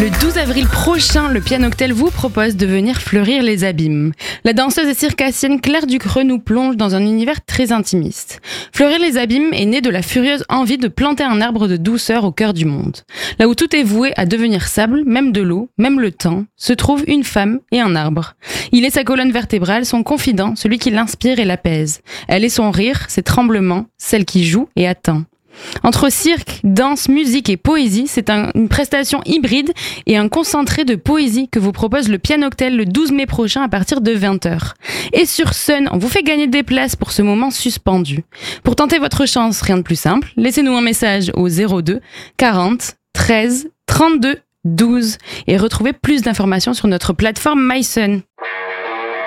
Le 12 avril prochain, le Pianoctel vous propose de venir fleurir les abîmes. La danseuse et circassienne Claire Ducreux nous plonge dans un univers très intimiste. Fleurir les abîmes est né de la furieuse envie de planter un arbre de douceur au cœur du monde. Là où tout est voué à devenir sable, même de l'eau, même le temps, se trouve une femme et un arbre. Il est sa colonne vertébrale, son confident, celui qui l'inspire et l'apaise. Elle est son rire, ses tremblements, celle qui joue et attend. Entre cirque, danse, musique et poésie, c'est une prestation hybride et un concentré de poésie que vous propose le Pianoctel le 12 mai prochain à partir de 20h. Et sur Sun, on vous fait gagner des places pour ce moment suspendu. Pour tenter votre chance, rien de plus simple, laissez-nous un message au 02 40 13 32 12 et retrouvez plus d'informations sur notre plateforme MySun.